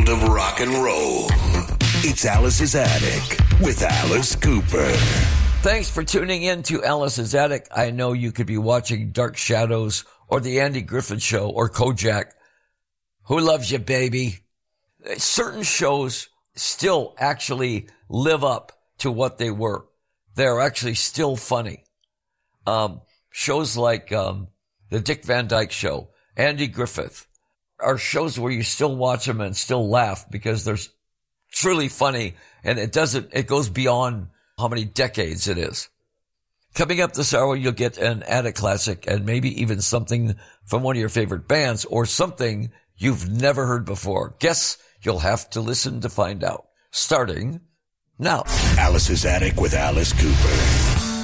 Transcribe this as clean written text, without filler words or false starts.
of rock and roll. It's Alice's Attic with Alice Cooper. Thanks for tuning in to Alice's Attic. I know you could be watching Dark Shadows or The Andy Griffith Show or Kojak. Who loves you, baby? Certain shows still actually live up to what they were. They're actually still funny. Shows like the Dick Van Dyke Show, Andy Griffith, are shows where you still watch them and still laugh because they're truly funny, and it goes beyond how many decades it is. Coming up this hour, you'll get an Attic classic and maybe even something from one of your favorite bands or something you've never heard before. Guess you'll have to listen to find out. Starting now. Alice's Attic with Alice Cooper.